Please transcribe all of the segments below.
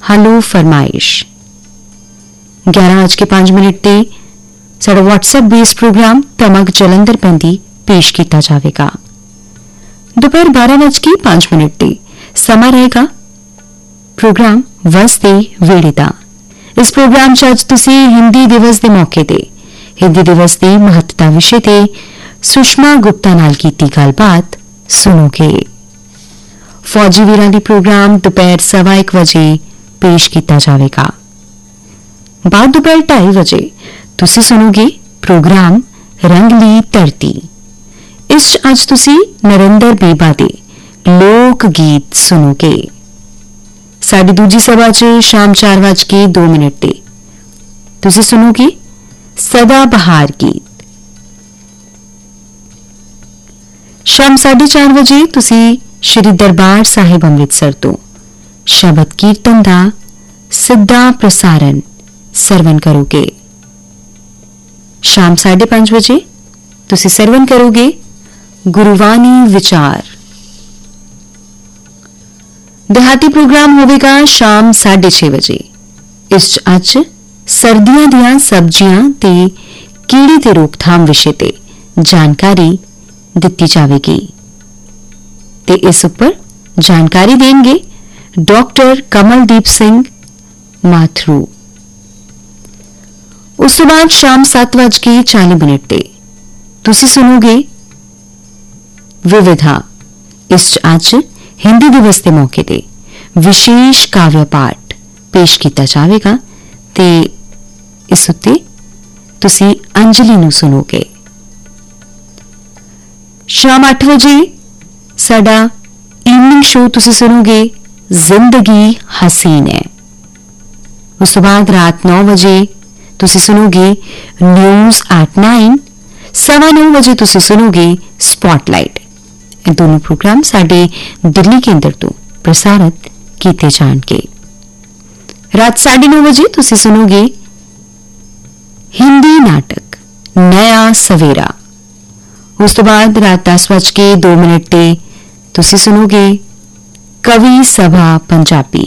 Hello फरमाइश। 11:05 ते साडा व्हाट्सएप बेस्ड प्रोग्राम तमक जलंधर पैंदी पेश किया जाएगा। दोपहर 12:05 ते समा रहेगा प्रोग्राम वसते वेड़े दा। इस प्रोग्राम च अज तुसी हिंदी दिवस के मौके ते हिंदी दिवस की महत्ता विषय ते सुषमा गुप्ता नाल कीती गलबात सुनोगे। फौजी वीरां दी प्रोग्राम दोपहर 1:15 पेश किया जाएगा। बाद दोपहर 2:30 तुसी सुनोगे प्रोग्राम रंगली धरती। इस अज तुसी नरेंद्र बेबा दे लोक गीत सुनोगे। साडी दूजी सभा च शाम 4:02 ते तुसी सुनोगे सदा बहार गीत। शाम 4:30 तुसी श्री दरबार साहिब अमृतसर तो शबद कीर्तन का सिद्धा प्रसारण सरवण करोगे। शाम 5:30 तुसी सरवण करोगे गुरुवाणी विचार। देहाती प्रोग्राम होगा शाम 6:30। इस अज सर्दियों दियां सब्जियां ते कीड़ी ते रोकथाम विषय ते जानकारी दिती जाएगी ते इस उपर जानकारी देंगे डॉक्टर कमलदीप सिंह माथरू। उस बाद शाम 7:40 ते तुसी सुनोगे विविधा। इस अज हिंदी दिवस के मौके ते विशेष काव्य पाठ पेश किया जाएगा ते इस उत्ते तुसी अंजलि नू सुनोगे। शाम 8 साडा इवनिंग शो तुसी सुनोगे जिंदगी हसीन है। उस बाद रात 9 तुसी सुनोगे न्यूज एट 9। 9:15 तुसी सुनोगे स्पॉटलाइट। ये दोनों प्रोग्राम साडे दिल्ली केंद्र तो प्रसारित किए जाएंगे। रात 9:30 तुसी सुनोगे हिंदी नाटक नया सवेरा। उस तो बाद रात 10:02 ते तुसी सुनोगे कवि सभा पंजाबी।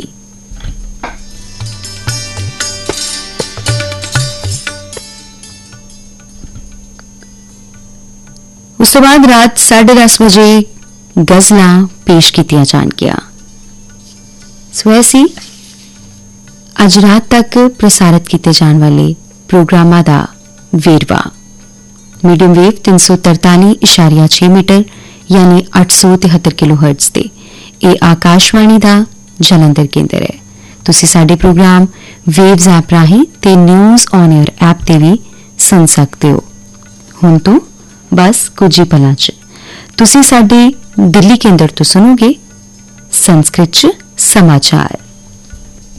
उस तो बाद रात 10:30 गजलां पेश कीतियां जाणगियां। सो ऐसी अज रात तक प्रसारित किए जाने वाले प्रोग्रामां दा वेरवा मीडियम वेव 343.6 मीटर यानी 873 किलोहर्ट्ज ते ये आकाशवाणी दा जलंधर केंद्र है। तुसी साडे प्रोग्राम वेव्स ऐप राही ते न्यूज़ ऑन एयर ऐप ते भी सुन सकते हो। हुण तो बस कुछ ही पलां च तुसी साडे दिल्ली केंद्र तो सुनोगे संस्कृत च समाचार।